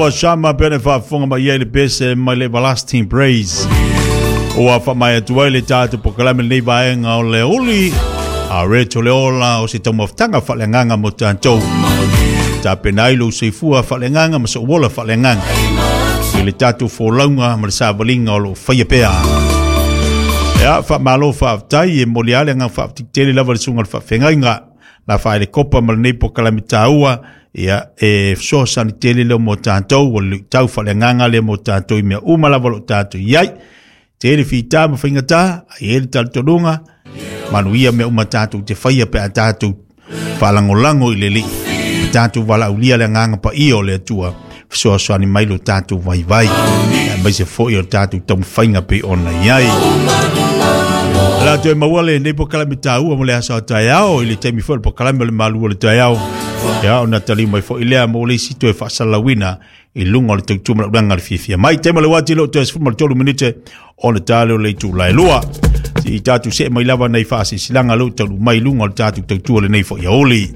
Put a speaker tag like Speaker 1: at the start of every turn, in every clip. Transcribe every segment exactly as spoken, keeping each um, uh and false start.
Speaker 1: Shama benefa fonga ma yele bese ma le everlasting praise. O afa mai tuele tatu pokalame le vaenga o le uli. A reto le ola o se tomo tanga fa le nganga mo tanto. Ta penailo se fua fa le nganga ma so wola fa le nganga. Ile tatu fo longa ma sa valinga o lo fa pea. Ya fa malo fa tai e moliale nga fa tele lava sunga fa fenga la fa le copa ma ne pokalame taua. Ia e so sanitele le mo tanto o le tau fa le nganga le mo tanto i me uma la volo tanto iai te fita ma fingata ai ele tal tolunga manuia me uma tanto te faia pe tanto fa langolango i le li tanto vala ulia le nganga pa io le tua so so ani mai lo tanto vai vai mai se fo io tanto tom fainga pe ona iai la te mawale ne po kala mitau mo le asa taiao ile te mi fo po kala le malu le taiao ya ona tali mai fo ile mo le sito e fa salawina i lunga le tu ma langa le fifia mai te le wati lo te fu tolu minute ona talo le tu la lua si tatu se mai lava nei fa si silanga lo tu mai lunga le tatu tu le nei fo ya oli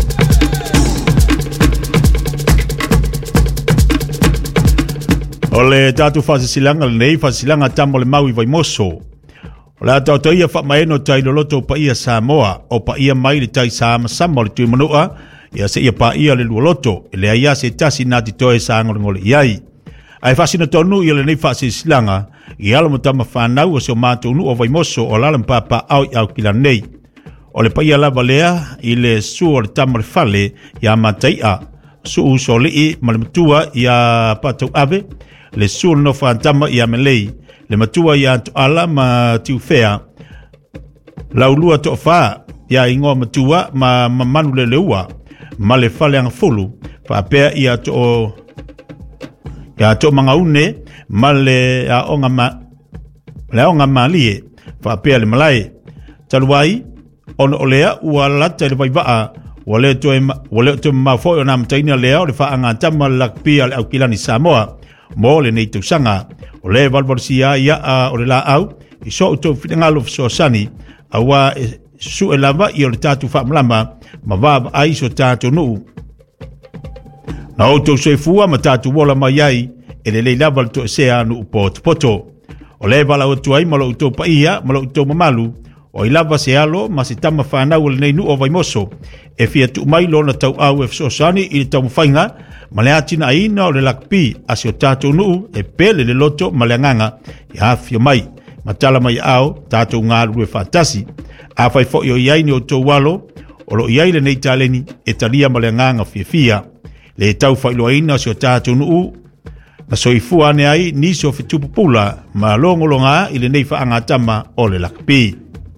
Speaker 1: ole tatu fa si silanga le nei fa silanga tambo le mau i vai moso. La tau tau ia wha maeno tai loloto pa ia Samoa o pa ia mai le tai Sama Sama le tui manua ia se ia pa ia le luoloto le aia se tasi nati toe sa ngole iai. Ai fasina tonu ia le nei fasi silanga i ala mutama whanau o se o mātou nu o vaimoso o lalam papa au au kila nei. O le pa ia lava lea i le su o le tamare fale ia matai a su uso li i malemtua ia patau ave le su no whantama ia melei le matua ia to ala ma tiu fea la ulua to fa ia ingo matua ma manu le leua ma le fale ang fulu fa pea ia to ia to mangaune ma le a onga ma le onga malie fa pea le malai taluai on olea ua lata le vaivaa wale to wale to ma fo na mtaina lea le fa anga tama lakpia le aukilani Samoa mo le nei sanga o le valvorsia ia a o le la au i so to fitangalo so sani awa su e lava i o le tatu fa mlama ma va ai so tatu nu na o to se fua ma tatu wola mai ai e le le lava to se anu pot poto o le vala o tu ai ma lo to pa ia ma lo to malu o i lava se alo ma se tama fa na o le nei nu o vai moso e fia tu mai lo na tau au e so sani i tau fainga ma le atina ina o le lakpi a se o tātou nuu e pele le loto ma le nganga i hafia mai ma tala mai au tātou ngā rue fantasi a fai fo i o iai ni o tō walo o lo iai le nei taleni e talia ma le nganga fia fia le tau fai loa ina o se o tātou nuu na soifua ane ai nisi o fitupupula ma longolonga i le nei whaangatama o le lakpi.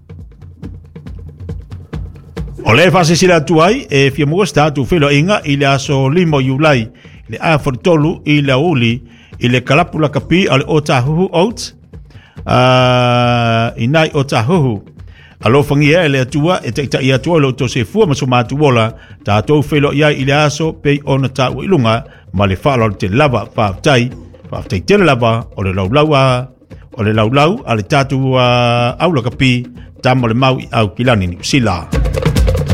Speaker 1: O le fase sila tuai e fia mua statu filo inga i le aso limo iulai le a fortolu i le uli i le kalapula kapi ale Otahuhu out uh, i nai Otahuhu alo fangia e le atua e teita i atua lo to se fua maso matu wola tātou filo ia i le aso pei ona ta uilunga ma le whaala te lava whaaftai whaaftai tele lava o le laulau o le laulau ale tātou uh, aula kapi tamo le mau i au kilani ni sila.